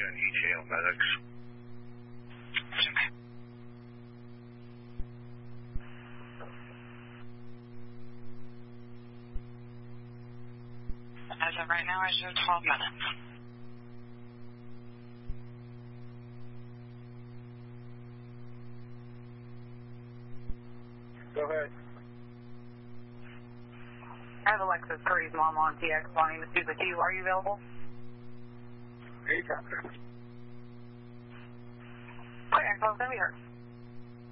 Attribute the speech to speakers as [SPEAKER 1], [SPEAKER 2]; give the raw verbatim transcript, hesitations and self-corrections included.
[SPEAKER 1] and E T L medics.
[SPEAKER 2] Okay. As of right now, I show twelve minutes.
[SPEAKER 1] Go ahead.
[SPEAKER 3] I have Alexis Curry's mom on T X wanting to speak with you. Are you available?
[SPEAKER 1] Anytime.
[SPEAKER 3] Okay, Axel, send me her.